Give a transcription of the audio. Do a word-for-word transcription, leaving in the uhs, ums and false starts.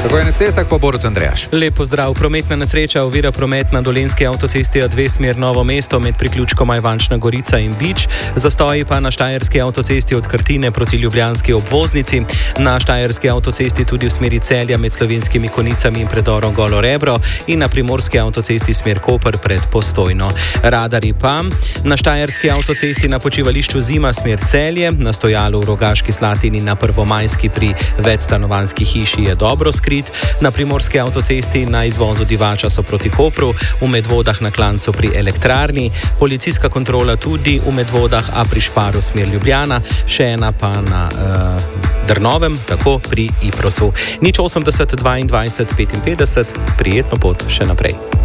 Tako je na cestah po Borut Andrejaš. Lep pozdrav. Prometna nesreča ovira promet na Dolenjski avtocesti A dve smer Novo mesto med priključkoma Ivančna Gorica in Bič. Zastoji pa na Štajerski avtocesti od Krtine proti ljubljanski obvoznici. Na Štajerski avtocesti tudi v smeri Celja med Slovenskimi Konicami in predorom Golo Rebro in na Primorski avtocesti smer Koper pred Postojno. Radarji pa na Štajerski avtocesti na počivališču Zima smer Celje, na stojalu v Rogaški Slatini na Prvomajski pri večstanovanjski hiši je dobro skrit. Na Primorski avtocesti na izvozu Divača so proti Kopru, v Medvodah na Klancu pri elektrarni, policijska kontrola tudi v Medvodah, a pri Šparu smer Ljubljana, še ena pa na uh, Drnovem, tako pri Iprosu. Nič osemdeset dvaindvajset petinpetdeset, prijetno pot še naprej.